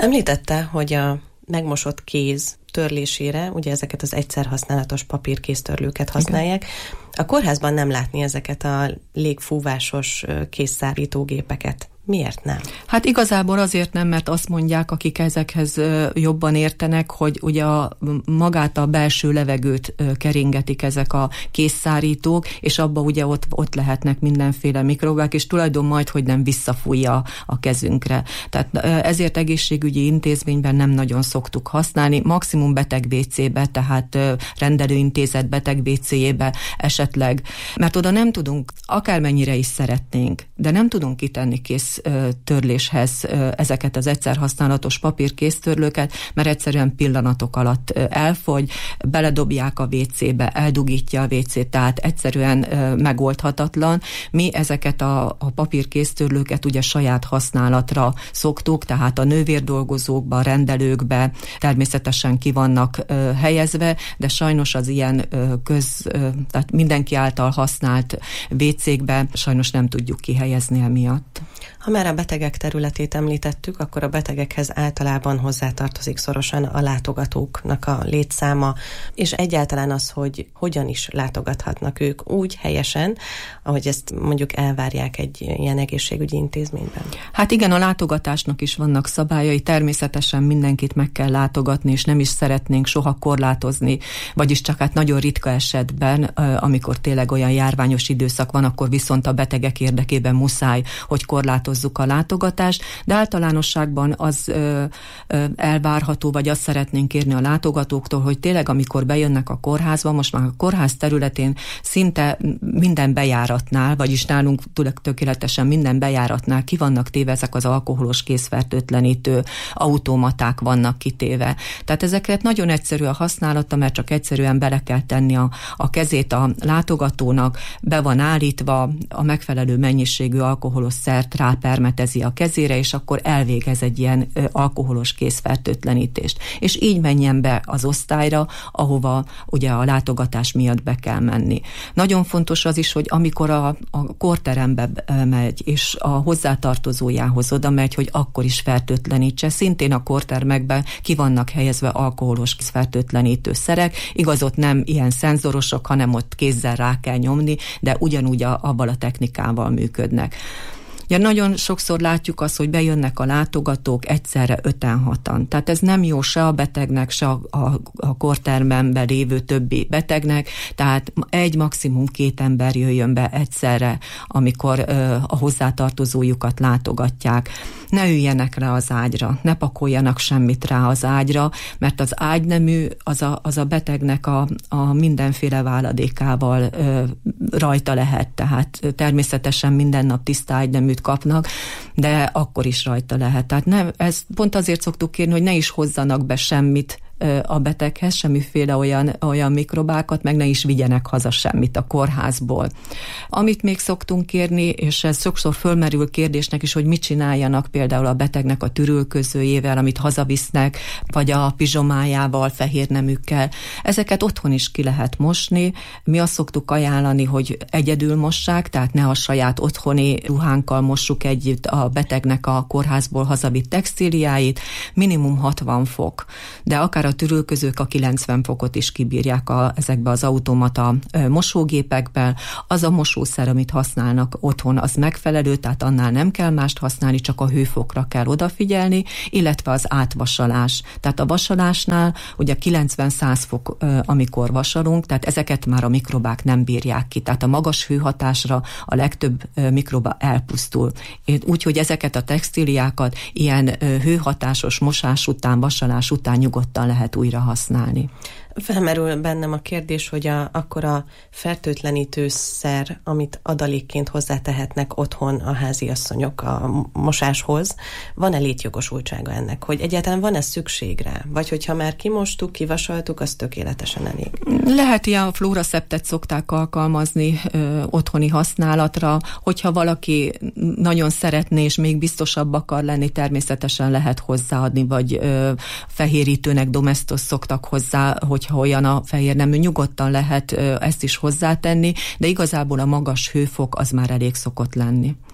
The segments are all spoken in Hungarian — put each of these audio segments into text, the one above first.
Említette, hogy a megmosott kéz törlésére, ugye ezeket az egyszerhasználatos papírkéztörlőket használják. Igen. A kórházban nem látni ezeket a légfúvásos kézszárítógépeket. Miért nem? Hát igazából azért nem, mert azt mondják, akik ezekhez jobban értenek, hogy ugye magát a belső levegőt keringetik ezek a kézszárítók, és abba ugye ott lehetnek mindenféle mikrobák, és tulajdon majd, hogy nem visszafújja a kezünkre. Tehát ezért egészségügyi intézményben nem nagyon szoktuk használni, maximum beteg WC-be, tehát rendelőintézet beteg WC-jébe esetleg, mert oda nem tudunk, akármennyire is szeretnénk, de nem tudunk kitenni törléshez ezeket az egyszerhasználatos papírkéztörlőket, mert egyszerűen pillanatok alatt elfogy, beledobják a WC-be, eldugítja a WC-t, tehát egyszerűen megoldhatatlan. Mi ezeket a papírkéztörlőket ugye saját használatra szoktuk, tehát a nővérdolgozókba, rendelőkbe természetesen ki vannak helyezve, de sajnos az ilyen tehát mindenki által használt WC-kbe sajnos nem tudjuk kihelyezni emiatt. Ha már a betegek területét említettük, akkor a betegekhez általában hozzátartozik szorosan a látogatóknak a létszáma, és egyáltalán az, hogy hogyan is látogathatnak ők úgy helyesen, ahogy ezt mondjuk elvárják egy ilyen egészségügyi intézményben. Hát igen, a látogatásnak is vannak szabályai, természetesen mindenkit meg kell látogatni, és nem is szeretnénk soha korlátozni, vagyis csak hát nagyon ritka esetben, amikor tényleg olyan járványos időszak van, akkor viszont a betegek érdekében muszáj, hogy korlátozzuk a látogatást, de általánosságban az elvárható, vagy azt szeretnénk kérni a látogatóktól, hogy tényleg amikor bejönnek a kórházba, most már a kórház területén szinte minden bejáratnál, vagyis nálunk tökéletesen minden bejáratnál ki vannak téve ezek az alkoholos kézfertőtlenítő automaták vannak kitéve. Tehát ezeket nagyon egyszerű a használata, mert csak egyszerűen bele kell tenni a kezét a látogatónak, be van állítva, a megfelelő mennyiségű alkoholos szert rápermetezi a kezére, és akkor elvégez egy ilyen alkoholos kézfertőtlenítést. És így menjen be az osztályra, ahova ugye a látogatás miatt be kell menni. Nagyon fontos az is, hogy amikor a kórterembe megy, és a hozzátartozójához oda megy, hogy akkor is fertőtlenítse. Szintén a kórtermekben ki vannak helyezve alkoholos kézfertőtlenítő szerek, igaz, ott nem ilyen szenzorosok, hanem ott kézzel rá kell nyomni, de ugyanúgy abban a technikával működnek. Ja, nagyon sokszor látjuk azt, hogy bejönnek a látogatók egyszerre 5-6-an. Tehát ez nem jó se a betegnek, se a kórtermemben lévő többi betegnek, tehát maximum 2 ember jöjjön be egyszerre, amikor a hozzátartozójukat látogatják. Ne üljenek rá az ágyra, ne pakoljanak semmit rá az ágyra, mert az ágynemű az a betegnek a mindenféle váladékával rajta lehet, tehát természetesen minden nap tiszta ágyneműt kapnak, de akkor is rajta lehet. Tehát ezt pont azért szoktuk kérni, hogy ne is hozzanak be semmit a beteghez, semmiféle olyan mikrobákat, meg ne is vigyenek haza semmit a kórházból. Amit még szoktunk kérni, és ez sokszor fölmerül kérdésnek is, hogy mit csináljanak például a betegnek a türülközőjével, amit hazavisznek, vagy a pizsomájával, fehérnemükkel. Ezeket otthon is ki lehet mosni. Mi azt szoktuk ajánlani, hogy egyedül mossák, tehát ne a saját otthoni ruhánkkal mossuk együtt a betegnek a kórházból hazavitt textíliáit, minimum 60 fok, de akár a türülközők a 90 fokot is kibírják ezekbe az automata mosógépekben. Az a mosószer, amit használnak otthon, az megfelelő, tehát annál nem kell mást használni, csak a hőfokra kell odafigyelni, illetve az átvasalás. Tehát a vasalásnál ugye 90-100 fok, amikor vasalunk, tehát ezeket már a mikrobák nem bírják ki. Tehát a magas hőhatásra a legtöbb mikroba elpusztul. Úgyhogy ezeket a textíliákat ilyen hőhatásos mosás után, vasalás után nyugodtan lehet újra használni. Felmerül bennem a kérdés, hogy akkor a fertőtlenítőszer, amit adalékként hozzátehetnek otthon a háziasszonyok a mosáshoz, van-e létjogosultsága ennek? Hogy egyáltalán van-e szükség rá? Vagy hogyha már kimostuk, kivasaltuk, az tökéletesen elég? Lehet ilyen flóraszeptet szokták alkalmazni otthoni használatra, hogyha valaki nagyon szeretné, és még biztosabb akar lenni, természetesen lehet hozzáadni, vagy fehérítőnek, Domestos szoktak hozzá, hogyha olyan a fehérnemű, nyugodtan lehet ezt is hozzátenni, de igazából a magas hőfok az már elég szokott lenni.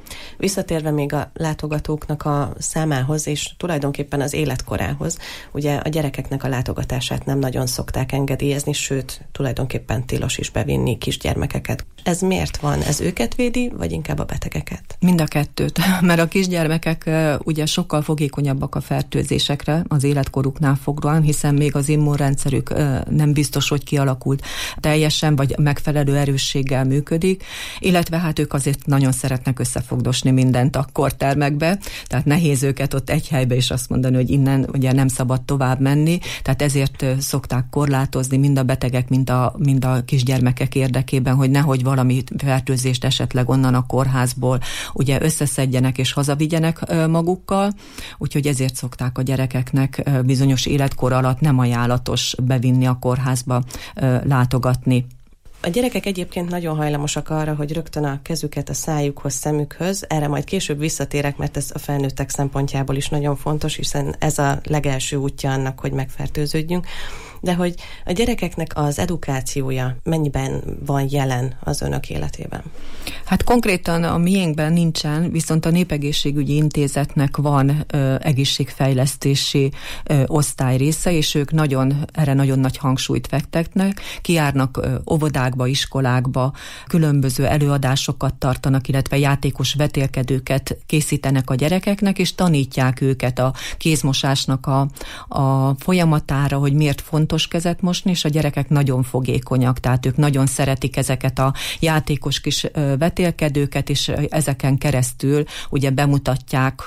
Visszatérve még a látogatóknak a számához, és tulajdonképpen az életkorához, ugye a gyerekeknek a látogatását nem nagyon szokták engedélyezni, sőt, tulajdonképpen tilos is bevinni kisgyermekeket. Ez miért van? Ez őket védi, vagy inkább a betegeket? Mind a kettőt, mert a kisgyermekek ugye sokkal fogékonyabbak a fertőzésekre az életkoruknál fogva, hiszen még az immunrendszerük nem biztos, hogy kialakult teljesen, vagy megfelelő erősséggel működik, illetve hát ők azért nagyon szeretnek összefogdosni mindent a kortermekbe, tehát nehéz őket ott egy helybe is azt mondani, hogy innen ugye nem szabad tovább menni, tehát ezért szokták korlátozni mind a betegek, mind a kisgyermekek érdekében, hogy nehogy valami fertőzést esetleg onnan a kórházból ugye összeszedjenek és hazavigyenek magukkal, úgyhogy ezért szokták a gyerekeknek bizonyos életkor alatt nem ajánlatos bevinni a kórházba látogatni. A gyerekek egyébként nagyon hajlamosak arra, hogy rögtön a kezüket a szájukhoz, szemükhöz, erre majd később visszatérek, mert ez a felnőttek szempontjából is nagyon fontos, hiszen ez a legelső útja annak, hogy megfertőződjünk, de hogy a gyerekeknek az edukációja mennyiben van jelen az önök életében? Hát konkrétan a miénkben nincsen, viszont a Népegészségügyi Intézetnek van egészségfejlesztési osztály része, és ők erre nagyon nagy hangsúlyt fektetnek, kijárnak óvodákba, iskolákba, különböző előadásokat tartanak, illetve játékos vetélkedőket készítenek a gyerekeknek, és tanítják őket a kézmosásnak a folyamatára, hogy miért fontos kezet mosni, és a gyerekek nagyon fogékonyak, tehát ők nagyon szeretik ezeket a játékos kis vetélkedőket, és ezeken keresztül ugye bemutatják,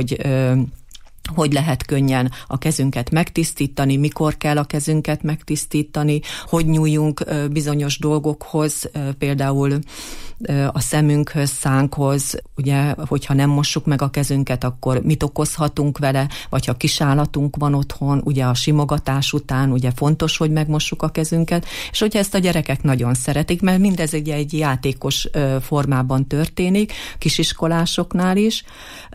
hogy lehet könnyen a kezünket megtisztítani, mikor kell a kezünket megtisztítani, hogy nyúljunk bizonyos dolgokhoz, például a szemünkhöz, szánkhoz, ugye, hogyha nem mossuk meg a kezünket, akkor mit okozhatunk vele, vagy ha kisállatunk van otthon, ugye a simogatás után, ugye fontos, hogy megmossuk a kezünket, és hogyha ezt a gyerekek nagyon szeretik, mert mindez ugye egy játékos formában történik, kisiskolásoknál is.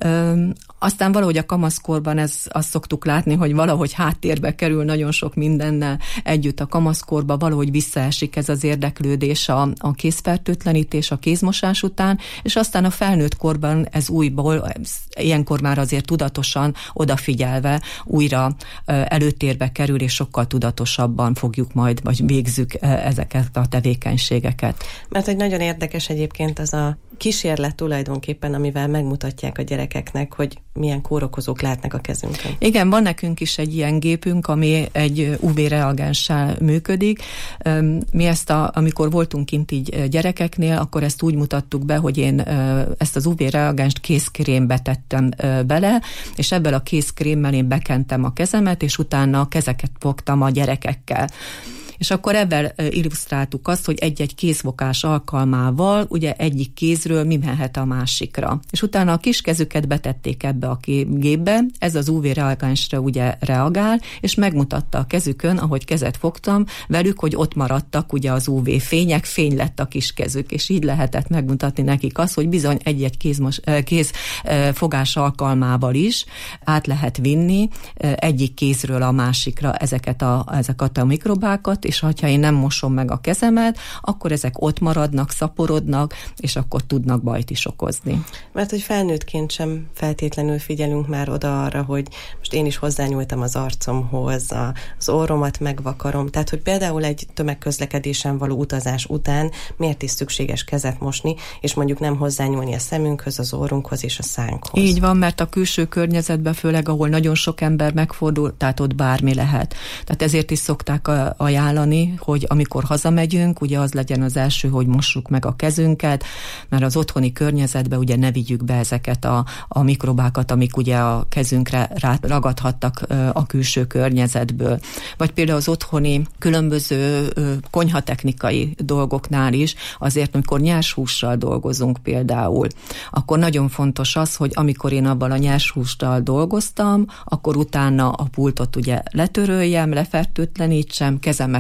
Aztán valahogy a kamaszkorban azt szoktuk látni, hogy valahogy háttérbe kerül nagyon sok mindennel együtt a kamaszkorba, valahogy visszaesik ez az érdeklődés a kézfertőtlenítés, a kézmosás után, és aztán a felnőtt korban ez újból, ilyenkor már azért tudatosan odafigyelve újra előtérbe kerül, és sokkal tudatosabban fogjuk majd, vagy végzük ezeket a tevékenységeket. Mert hogy nagyon érdekes egyébként az a kísérlet tulajdonképpen, amivel megmutatják a gyerekeknek, hogy milyen kórokozók lehetnek a kezünkön. Igen, van nekünk is egy ilyen gépünk, ami egy UV-reagenssel működik. Mi ezt amikor voltunk kint így gyerekeknél, akkor ezt úgy mutattuk be, hogy én ezt az UV-reagenst kézkrémbe tettem bele, és ebből a kézkrémmel én bekentem a kezemet, és utána a kezeket fogtam a gyerekekkel. És akkor ebben illusztráltuk azt, hogy egy-egy kézfogás alkalmával ugye egyik kézről mi mehet a másikra. És utána a kis kezüket betették ebbe a gépbe, ez az UV-reagensre ugye reagál, és megmutatta a kezükön, ahogy kezet fogtam velük, hogy ott maradtak ugye az UV-fények, fény lett a kis kezük, és így lehetett megmutatni nekik azt, hogy bizony egy-egy kézfogás alkalmával is át lehet vinni egyik kézről a másikra ezeket a mikrobákat, és ha én nem mosom meg a kezemet, akkor ezek ott maradnak, szaporodnak, és akkor tudnak bajt is okozni. Mert hogy felnőttként sem feltétlenül figyelünk már oda arra, hogy most én is hozzányúltam az arcomhoz, az orromat megvakarom, tehát hogy például egy tömegközlekedésen való utazás után miért is szükséges kezet mosni, és mondjuk nem hozzányúlni a szemünkhöz, az orrunkhoz és a szánkhoz. Így van, mert a külső környezetben, főleg ahol nagyon sok ember megfordul, tehát ott bármi lehet. Tehát ezért is szokták ajánlani, hogy amikor hazamegyünk, ugye az legyen az első, hogy mossuk meg a kezünket, mert az otthoni környezetbe ugye ne vigyük be ezeket a mikrobákat, amik ugye a kezünkre ragadhattak a külső környezetből. Vagy például az otthoni különböző konyhatechnikai dolgoknál is, azért, amikor nyershússal dolgozunk például, akkor nagyon fontos az, hogy amikor én abban a nyershússal dolgoztam, akkor utána a pultot ugye letöröljem, lefertőtlenítsem, kezemet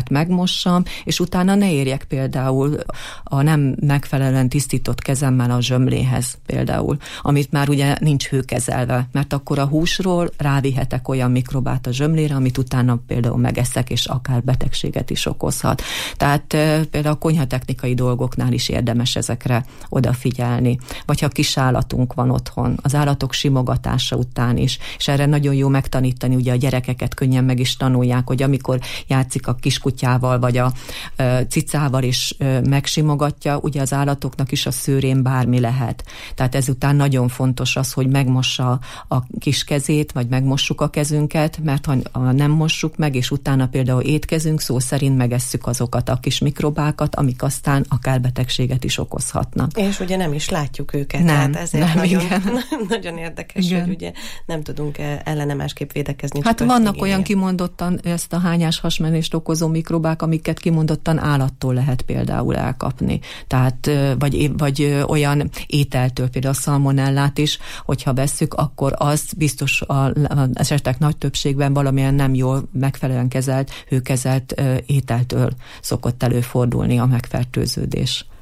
mikrobát megmossam, és utána ne érjek például a nem megfelelően tisztított kezemmel a zsömléhez például, amit már ugye nincs hőkezelve, mert akkor a húsról rávihetek olyan mikrobát a zsömlére, amit utána például megeszek, és akár betegséget is okozhat. Tehát például a konyhatechnikai dolgoknál is érdemes ezekre odafigyelni. Vagy ha kis állatunk van otthon, az állatok simogatása után is, és erre nagyon jó megtanítani, ugye a gyerekeket könnyen meg is tanulják, hogy amikor játszik a kiskutyával, vagy a cicával is megsimogatja, ugye az állatoknak is a szőrén bármi lehet. Tehát ezután nagyon fontos az, hogy megmossa a kis kezét, vagy megmossuk a kezünket, mert ha nem mossuk meg, és utána például étkezünk, szó szerint megesszük azokat a kis mikrobákat, amik aztán akár betegséget is okozhatnak. És ugye nem is látjuk őket, nem, tehát ezért nem, nagyon érdekes, igen. Hogy ugye nem tudunk ellene másképp védekezni. Hát vannak olyan kimondottan ezt a hányás hasmenést okozó mikrobák, amiket kimondottan állattól lehet például elkapni. Tehát vagy olyan ételtől, például a szalmonellát is, hogyha vesszük, akkor az biztos az esetek nagy többségben valamilyen nem jól megfelelően kezelt, hőkezelt ételtől szokott előfordulni a megfertőződés.